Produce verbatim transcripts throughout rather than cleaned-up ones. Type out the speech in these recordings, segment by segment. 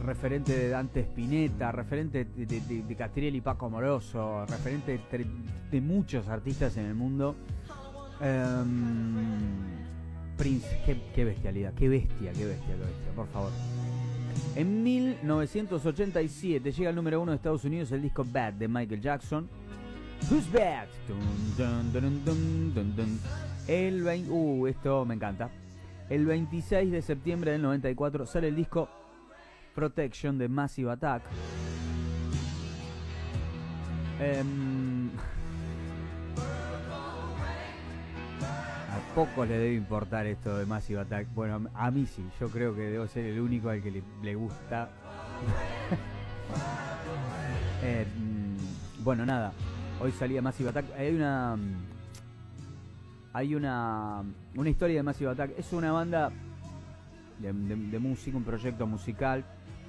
referente de Dante Spinetta, referente de, de, de, de Catriel y Paco Amoroso, referente de, de muchos artistas en el mundo. Um, Prince, qué, qué bestialidad, qué bestia, qué bestia, qué bestia, por favor. En mil novecientos ochenta y siete llega al número uno de Estados Unidos el disco Bad de Michael Jackson. Who's Bad? Dun, dun, dun, dun, dun. El veinte, uh, esto me encanta. El veintiséis de septiembre del noventa y cuatro sale el disco Protection de Massive Attack. Um, a pocos le debe importar esto de Massive Attack. Bueno, a mí sí, yo creo que debo ser el único al que le, le gusta. eh, bueno, nada. Hoy salía Massive Attack. Hay una... Hay una... Una historia de Massive Attack. Es una banda de, de, de música, un proyecto musical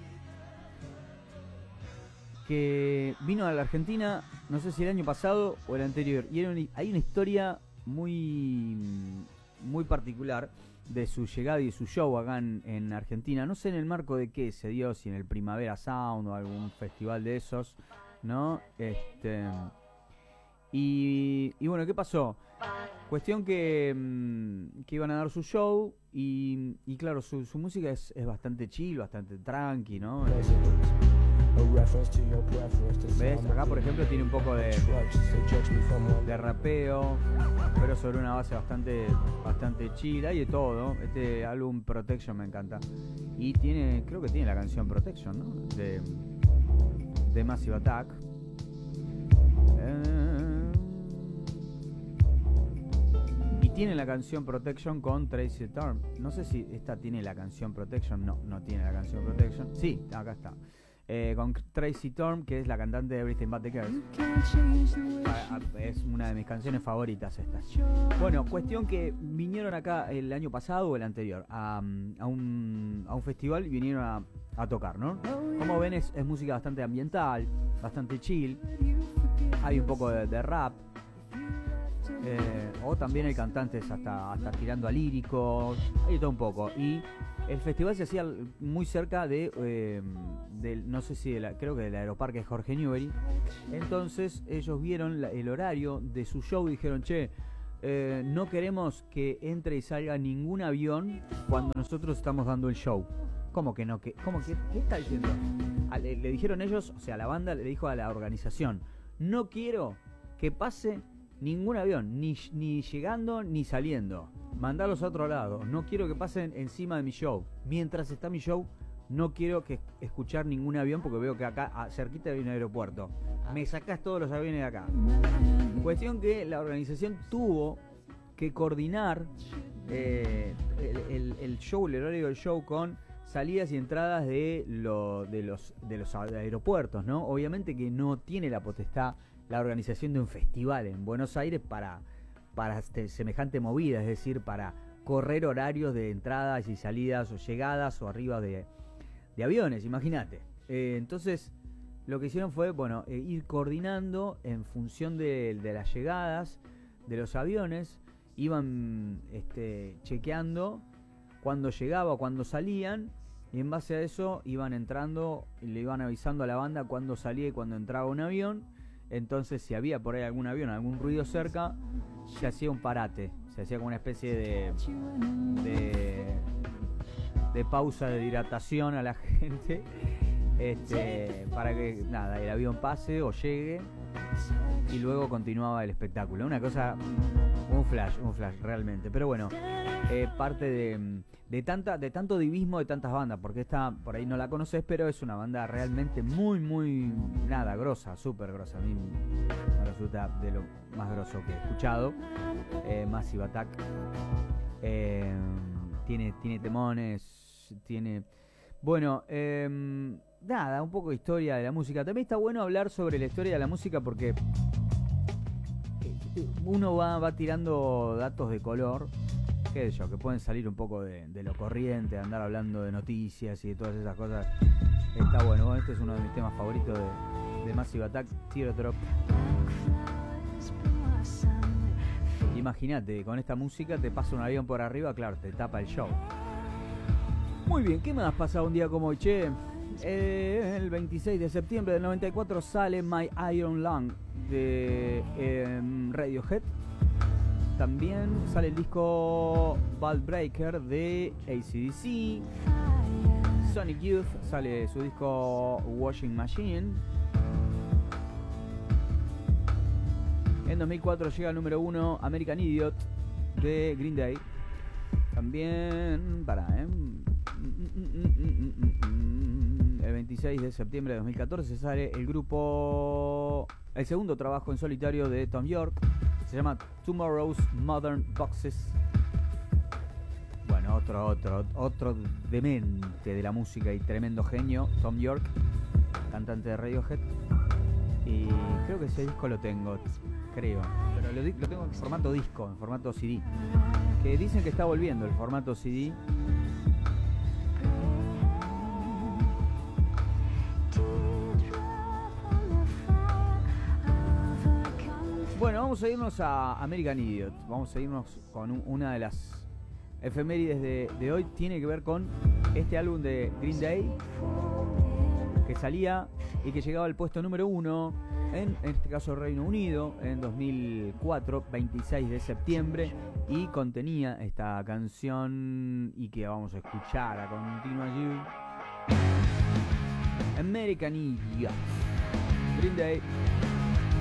que vino a la Argentina, no sé si el año pasado o el anterior. Y era una, hay una historia muy... Muy particular de su llegada y de su show acá en, en Argentina. No sé en el marco de qué se dio, si en el Primavera Sound o algún festival de esos, ¿no? Este... Y, y bueno, ¿qué pasó? Cuestión que, que iban a dar su show y, y claro, su, su música es, es bastante chill, bastante tranqui, ¿no? ¿Ves? Acá, por ejemplo, tiene un poco de, de rapeo, pero sobre una base bastante, bastante chill. Hay de todo. Este álbum Protection me encanta. Y tiene, creo que tiene la canción Protection, ¿no? De, de Massive Attack. Eh, Y tiene la canción Protection con Tracy Thorn. No sé si esta tiene la canción Protection. No, no tiene la canción Protection. Sí, acá está. Eh, con Tracy Thorn, que es la cantante de Everything But The Girls. Es una de mis canciones favoritas estas. Bueno, cuestión que vinieron acá el año pasado o el anterior a, a, un, a un festival y vinieron a, a tocar, ¿no? Como ven, es, es música bastante ambiental, bastante chill. Hay un poco de, de rap. Eh, o también hay cantantes hasta, hasta tirando a líricos, hay todo un poco. Y el festival se hacía muy cerca de, eh, del, no sé si, de la, creo que del Aeroparque Jorge Newbery. Entonces ellos vieron la, el horario de su show y dijeron, che, eh, no queremos que entre y salga ningún avión cuando nosotros estamos dando el show. ¿Cómo que no? ¿Qué, cómo que, ¿qué está diciendo? A, le, le dijeron ellos, o sea, la banda le dijo a la organización, no quiero que pase ningún avión, ni, ni llegando ni saliendo. Mandarlos a otro lado. No quiero que pasen encima de mi show. Mientras está mi show, no quiero que escuchar ningún avión porque veo que acá cerquita hay un aeropuerto. Me sacás todos los aviones de acá. Cuestión que la organización tuvo que coordinar eh, el, el, el show, el horario del show con salidas y entradas de, lo, de, los, de los aeropuertos, ¿no? Obviamente que no tiene la potestad la organización de un festival en Buenos Aires para, para este, semejante movida, es decir, para correr horarios de entradas y salidas o llegadas o arriba de, de aviones, imagínate. Eh, entonces, lo que hicieron fue, bueno, eh, ir coordinando en función de, de las llegadas de los aviones, iban este, chequeando cuándo llegaba o cuándo salían, y en base a eso iban entrando y le iban avisando a la banda cuándo salía y cuándo entraba un avión. Entonces, si había por ahí algún avión, algún ruido cerca, se hacía un parate, se hacía como una especie de, de, de pausa de hidratación a la gente, este, para que nada, el avión pase o llegue y luego continuaba el espectáculo. Una cosa, un flash, un flash realmente. Pero bueno, eh, parte de, de tanta, de tanto divismo de tantas bandas, porque esta por ahí no la conoces, pero es una banda realmente muy, muy, nada, grosa, súper grosa. A mí me resulta de lo más groso que he escuchado. Eh, Massive Attack. Eh, tiene, tiene temones, tiene... Bueno, eh, nada, un poco de historia de la música. También está bueno hablar sobre la historia de la música porque uno va, va tirando datos de color, qué sé yo, que pueden salir un poco de, de lo corriente, de andar hablando de noticias y de todas esas cosas. Está bueno, bueno, este es uno de mis temas favoritos de, de Massive Attack, Teardrop. Imagínate, con esta música te pasa un avión por arriba, claro, te tapa el show. Muy bien, ¿qué más pasa un día como hoy, che? Eh, el veintiséis de septiembre del noventa y cuatro sale My Iron Lung de eh, Radiohead. También sale el disco Ball Breaker de A C D C. Sonic Youth sale su disco Washing Machine. En dos mil cuatro llega al número uno American Idiot de Green Day. También, para, ¿eh? El veintiséis de septiembre de dos mil catorce sale el grupo, el segundo trabajo en solitario de Thom Yorke. Se llama Tomorrow's Modern Boxes. Bueno, otro, otro, otro demente de la música y tremendo genio, Thom Yorke, cantante de Radiohead. Y creo que ese disco lo tengo, creo. Pero lo, lo tengo en formato disco, en formato C D. Que dicen que está volviendo el formato C D. Bueno, vamos a irnos a American Idiot. Vamos a irnos con un, una de las efemérides de, de hoy. Tiene que ver con este álbum de Green Day que salía y que llegaba al puesto número uno en, en este caso Reino Unido en dos mil cuatro, veintiséis de septiembre, y contenía esta canción y que vamos a escuchar a continuación, American Idiot, Green Day.